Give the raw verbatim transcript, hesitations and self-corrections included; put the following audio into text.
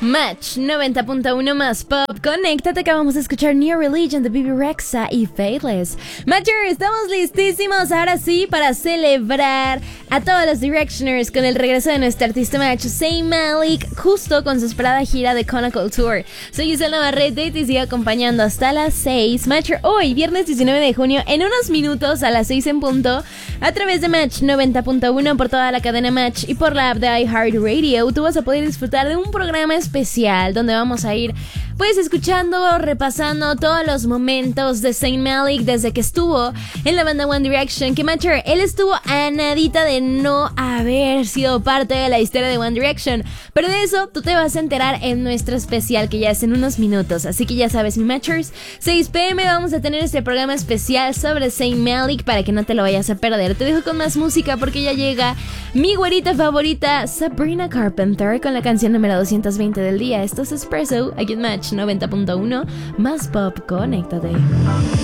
Match noventa punto uno más pop. Conéctate, que vamos a escuchar New Religion de Bebe Rexha y Faithless. Matcher, estamos listísimos ahora sí para celebrar a todos los Directioners con el regreso de nuestro artista Match, Zayn Malik, justo con su esperada gira de Chronicle Tour. Soy Gisela Navarrete y te sigo acompañando hasta las seis. Matcher, hoy, viernes diecinueve de junio, en unos minutos a las seis en punto, a través de Match noventa punto uno, por toda la cadena Match y por la app de iHeartRadio, tú vas a poder disfrutar de un programa especial donde vamos a ir pues escuchando, repasando todos los momentos de Zayn Malik desde que estuvo en la banda One Direction. Que Matcher, él estuvo a nadita de no haber sido parte de la historia de One Direction, pero de eso tú te vas a enterar en nuestro especial, que ya es en unos minutos. Así que ya sabes, mi Matchers, seis pm vamos a tener este programa especial sobre Zayn Malik para que no te lo vayas a perder. Te dejo con más música porque ya llega mi güerita favorita, Sabrina Carpenter, con la canción número doscientos veinte del día. Esto es Espresso, aquí en Match noventa punto uno más pop. Conéctate.